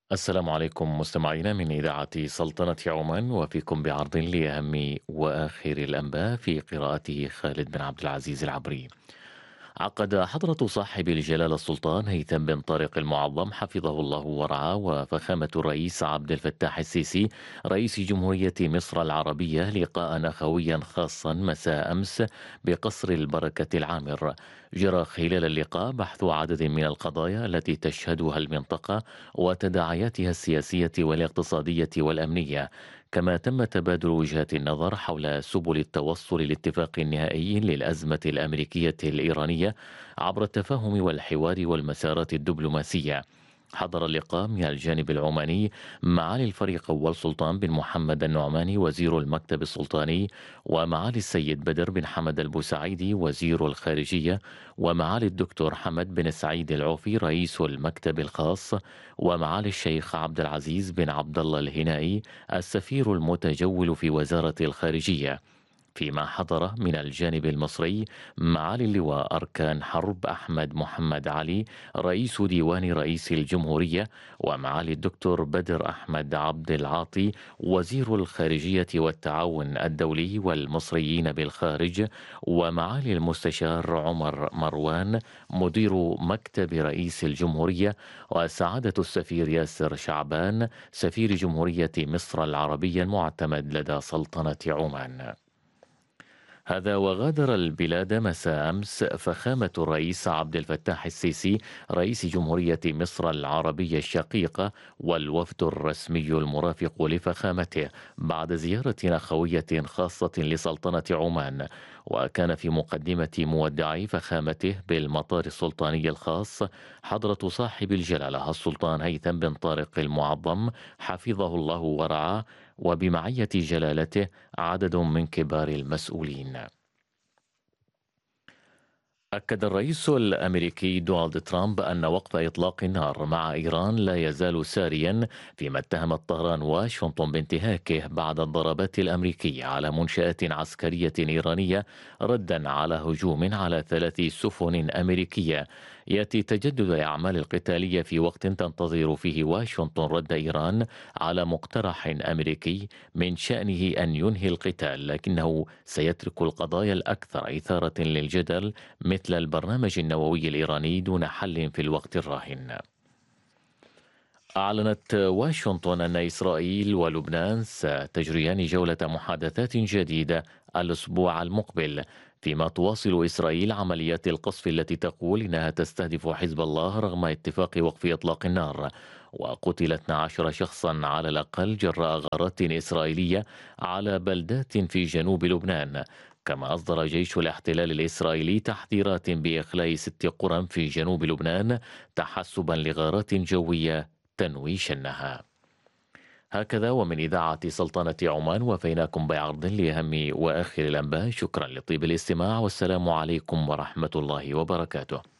السلام عليكم مستمعينا من إذاعة سلطنة عمان، وفيكم بعرض لأهم وآخر الأنباء في قراءته خالد بن عبد العزيز العبري. عقد حضرة صاحب الجلالة السلطان هيثم بن طارق المعظم حفظه الله ورعاه وفخامة الرئيس عبد الفتاح السيسي رئيس جمهورية مصر العربية لقاء أخويا خاصا مساء أمس بقصر البركة العامر. جرى خلال اللقاء بحث عدد من القضايا التي تشهدها المنطقة وتداعياتها السياسية والاقتصادية والأمنية، كما تم تبادل وجهات النظر حول سبل التوصل لاتفاق نهائي للأزمة الأمريكية الإيرانية عبر التفاهم والحوار والمسارات الدبلوماسية. حضر اللقاء من الجانب العماني معالي الفريق أول سلطان بن محمد النعماني وزير المكتب السلطاني، ومعالي السيد بدر بن حمد البوسعيدي وزير الخارجية، ومعالي الدكتور حمد بن سعيد العوفي رئيس المكتب الخاص، ومعالي الشيخ عبد العزيز بن عبد الله الهنائي السفير المتجول في وزارة الخارجية. فيما حضر من الجانب المصري معالي اللواء أركان حرب أحمد محمد علي رئيس ديوان رئيس الجمهورية، ومعالي الدكتور بدر أحمد عبد العاطي وزير الخارجية والتعاون الدولي والمصريين بالخارج، ومعالي المستشار عمر مروان مدير مكتب رئيس الجمهورية، وسعادة السفير ياسر شعبان سفير جمهورية مصر العربية المعتمد لدى سلطنة عمان. هذا وغادر البلاد مساء أمس فخامة الرئيس عبد الفتاح السيسي رئيس جمهورية مصر العربية الشقيقة والوفد الرسمي المرافق لفخامته بعد زيارة أخوية خاصة لسلطنة عمان. وكان في مقدمة مودعي فخامته بالمطار السلطاني الخاص حضرة صاحب الجلالة السلطان هيثم بن طارق المعظم حفظه الله ورعاه، وبمعية جلالته عدد من كبار المسؤولين. أكد الرئيس الأمريكي دونالد ترامب أن وقف إطلاق النار مع إيران لا يزال ساريا، فيما اتهمت طهران واشنطن بانتهاكه بعد الضربات الأمريكية على منشآت عسكرية إيرانية ردا على هجوم على 3 سفن أمريكية. يأتي تجدد الأعمال القتالية في وقت تنتظر فيه واشنطن رد إيران على مقترح أمريكي من شأنه أن ينهي القتال، لكنه سيترك القضايا الأكثر إثارة للجدل مثل البرنامج النووي الإيراني دون حل في الوقت الراهن. أعلنت واشنطن أن إسرائيل ولبنان ستجريان جولة محادثات جديدة الأسبوع المقبل، فيما تواصل إسرائيل عمليات القصف التي تقول إنها تستهدف حزب الله رغم اتفاق وقف إطلاق النار. وقتل 12 شخصا على الأقل جراء غارات إسرائيلية على بلدات في جنوب لبنان. كما أصدر جيش الاحتلال الإسرائيلي تحذيرات بإخلاء 6 قرى في جنوب لبنان تحسبا لغارات جوية تنوي شنها. هكذا ومن إذاعة سلطنة عمان وفيناكم بعرض لأهم وآخر الأنباء. شكرا لطيب الاستماع، والسلام عليكم ورحمة الله وبركاته.